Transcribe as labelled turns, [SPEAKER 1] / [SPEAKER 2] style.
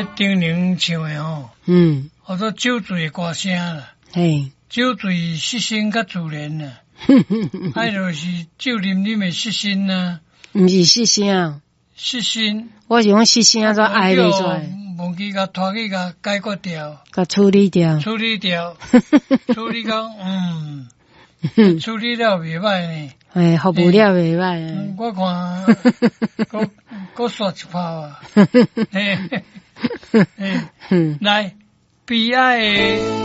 [SPEAKER 1] 丁宁唱的吼，叫做酒醉歌声啦。
[SPEAKER 2] 嘿，
[SPEAKER 1] 酒醉失身较自然啦。爱就是酒啉的失身啦。
[SPEAKER 2] 毋是失声，
[SPEAKER 1] 失身。
[SPEAKER 2] 我是讲失声做爱袂出来。
[SPEAKER 1] 忘记甲拖去甲解决掉，
[SPEAKER 2] 甲处理掉，
[SPEAKER 1] 处理到处理了袂歹呢。
[SPEAKER 2] 哎，服务了袂歹。
[SPEAKER 1] 我看，搁刷一炮啊。来，悲哀的。